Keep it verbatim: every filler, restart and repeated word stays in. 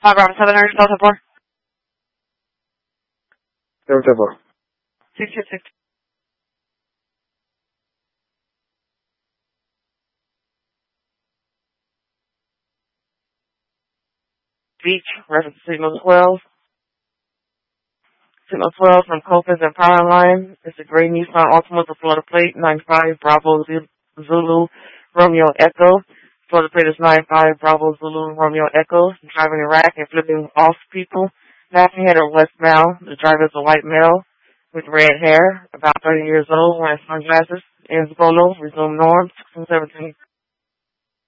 five Robert seven hundred, Delta four. Delta four. six six six. Beach, reference signal twelve. Signal twelve from Copus and Power Line. It's a gray Nissan Altima with a Florida plate, nine five Bravo Zulu Romeo Echo. Florida plate is nine five Bravo Zulu Romeo Echo. Driving a rack and flipping off people. Passing header westbound. The driver is a white male with red hair, about thirty years old, wearing sunglasses. Ends Bolo, resume norm, six seventeen.